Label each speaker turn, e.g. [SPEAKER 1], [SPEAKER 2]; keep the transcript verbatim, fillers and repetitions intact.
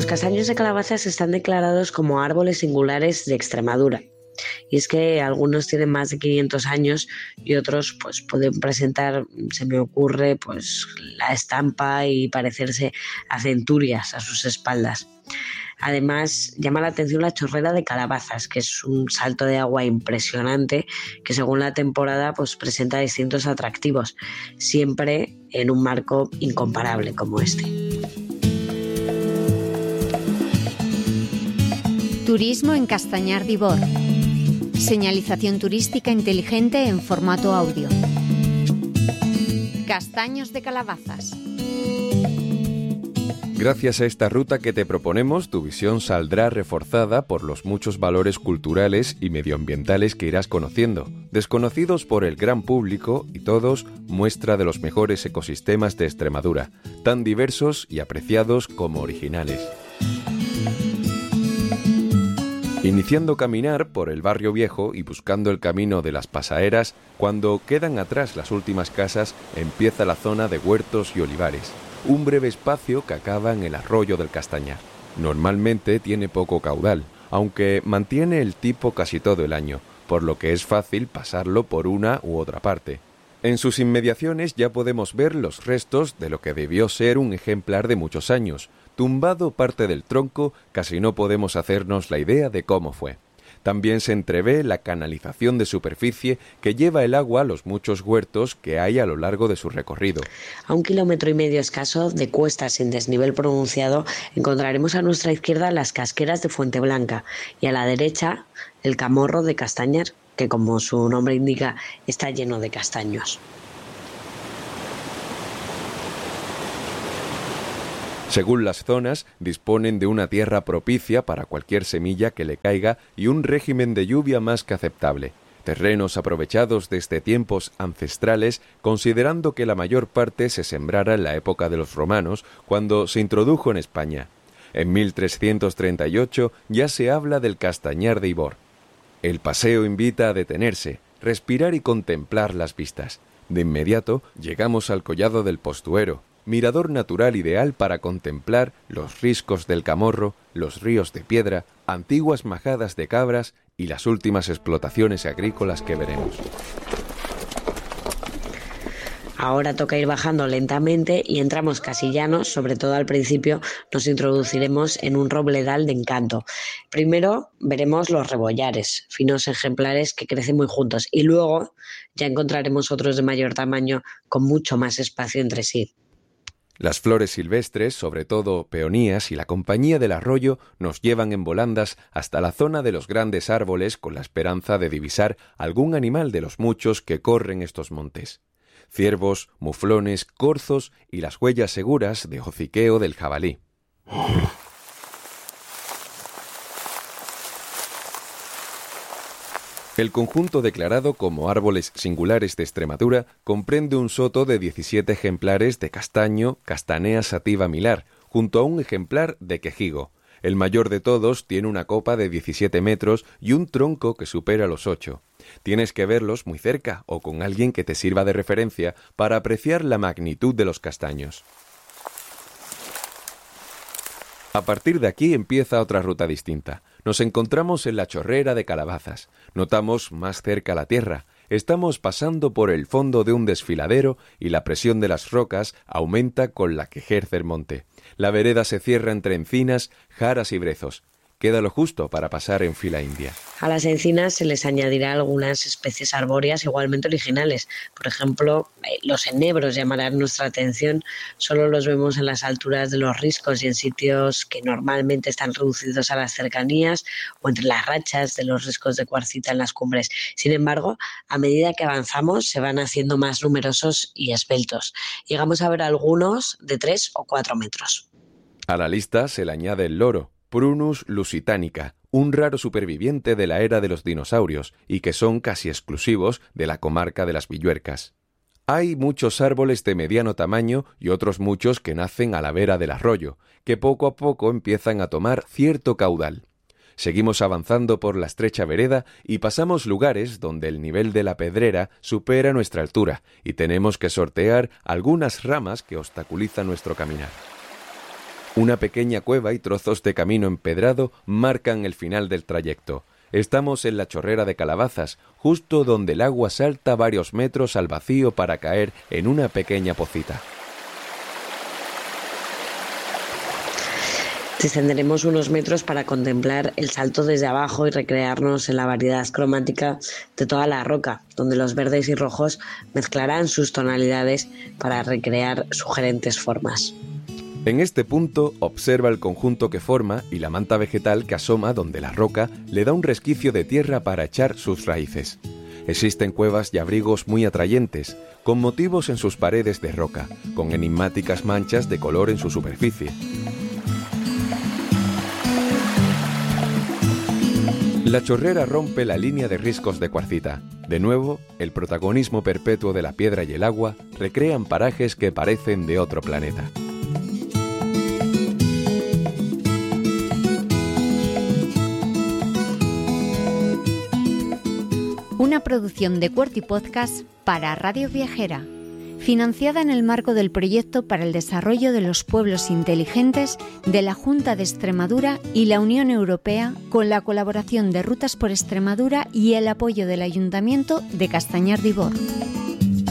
[SPEAKER 1] Los castaños de Calabazas están declarados como árboles singulares de Extremadura. Y es que algunos tienen más de quinientos años y otros pues pueden presentar, se me ocurre, pues la estampa y parecerse a centurias a sus espaldas. Además, llama la atención la chorrera de Calabazas, que es un salto de agua impresionante que según la temporada pues presenta distintos atractivos, siempre en un marco incomparable como este.
[SPEAKER 2] Turismo en Castañar de Ibor. Señalización turística inteligente en formato audio. Castaños de Calabazas.
[SPEAKER 3] Gracias a esta ruta que te proponemos, tu visión saldrá reforzada por los muchos valores culturales y medioambientales que irás conociendo, desconocidos por el gran público y todos muestra de los mejores ecosistemas de Extremadura, tan diversos y apreciados como originales. Iniciando caminar por el barrio viejo y buscando el camino de las pasaeras, cuando quedan atrás las últimas casas, empieza la zona de huertos y olivares, un breve espacio que acaba en el arroyo del Castañar. Normalmente tiene poco caudal, aunque mantiene el tipo casi todo el año, por lo que es fácil pasarlo por una u otra parte. En sus inmediaciones ya podemos ver los restos de lo que debió ser un ejemplar de muchos años. Tumbado parte del tronco, casi no podemos hacernos la idea de cómo fue. También se entrevé la canalización de superficie que lleva el agua a los muchos huertos que hay a lo largo de su recorrido.
[SPEAKER 1] A un kilómetro y medio escaso de cuesta sin desnivel pronunciado encontraremos a nuestra izquierda las casqueras de Fuente Blanca y a la derecha el camorro de Castañar, que como su nombre indica está lleno de castaños.
[SPEAKER 3] Según las zonas, disponen de una tierra propicia para cualquier semilla que le caiga y un régimen de lluvia más que aceptable. Terrenos aprovechados desde tiempos ancestrales, considerando que la mayor parte se sembrara en la época de los romanos, cuando se introdujo en España. En mil trescientos treinta y ocho ya se habla del Castañar de Ibor. El paseo invita a detenerse, respirar y contemplar las vistas. De inmediato llegamos al collado del Postuero, mirador natural ideal para contemplar los riscos del Camorro, los ríos de piedra, antiguas majadas de cabras y las últimas explotaciones agrícolas que veremos.
[SPEAKER 1] Ahora toca ir bajando lentamente y entramos casi llanos, sobre todo al principio nos introduciremos en un robledal de encanto. Primero veremos los rebollares, finos ejemplares que crecen muy juntos, y luego ya encontraremos otros de mayor tamaño con mucho más espacio entre sí.
[SPEAKER 3] Las flores silvestres, sobre todo peonías y la compañía del arroyo, nos llevan en volandas hasta la zona de los grandes árboles con la esperanza de divisar algún animal de los muchos que corren estos montes. Ciervos, muflones, corzos y las huellas seguras de hociqueo del jabalí. El conjunto declarado como árboles singulares de Extremadura comprende un soto de diecisiete ejemplares de castaño Castanea sativa milar, junto a un ejemplar de quejigo. El mayor de todos tiene una copa de diecisiete metros y un tronco que supera los ocho. Tienes que verlos muy cerca o con alguien que te sirva de referencia para apreciar la magnitud de los castaños. A partir de aquí empieza otra ruta distinta. Nos encontramos en la chorrera de Calabazas. Notamos más cerca la tierra. Estamos pasando por el fondo de un desfiladero y la presión de las rocas aumenta con la que ejerce el monte. La vereda se cierra entre encinas, jaras y brezos. Queda lo justo para pasar en fila india.
[SPEAKER 1] A las encinas se les añadirá algunas especies arbóreas igualmente originales. Por ejemplo, los enebros llamarán nuestra atención. Solo los vemos en las alturas de los riscos y en sitios que normalmente están reducidos a las cercanías o entre las rachas de los riscos de cuarcita en las cumbres. Sin embargo, a medida que avanzamos se van haciendo más numerosos y esbeltos. Llegamos a ver algunos de tres o cuatro metros.
[SPEAKER 3] A la lista se le añade el loro, Prunus lusitanica, un raro superviviente de la era de los dinosaurios y que son casi exclusivos de la comarca de las Villuercas. Hay muchos árboles de mediano tamaño y otros muchos que nacen a la vera del arroyo, que poco a poco empiezan a tomar cierto caudal. Seguimos avanzando por la estrecha vereda y pasamos lugares donde el nivel de la pedrera supera nuestra altura y tenemos que sortear algunas ramas que obstaculizan nuestro caminar. Una pequeña cueva y trozos de camino empedrado marcan el final del trayecto. Estamos en la chorrera de Calabazas, justo donde el agua salta varios metros al vacío para caer en una pequeña pocita.
[SPEAKER 1] Descenderemos unos metros para contemplar el salto desde abajo y recrearnos en la variedad cromática de toda la roca, donde los verdes y rojos mezclarán sus tonalidades para recrear sugerentes formas.
[SPEAKER 3] En este punto observa el conjunto que forma y la manta vegetal que asoma donde la roca le da un resquicio de tierra para echar sus raíces. Existen cuevas y abrigos muy atrayentes, con motivos en sus paredes de roca, con enigmáticas manchas de color en su superficie. La chorrera rompe la línea de riscos de cuarcita. De nuevo, el protagonismo perpetuo de la piedra y el agua recrean parajes que parecen de otro planeta.
[SPEAKER 2] Una producción de Cuerty Podcast para Radio Viajera, financiada en el marco del Proyecto para el Desarrollo de los Pueblos Inteligentes de la Junta de Extremadura y la Unión Europea, con la colaboración de Rutas por Extremadura y el apoyo del Ayuntamiento de Castañar de Ibor.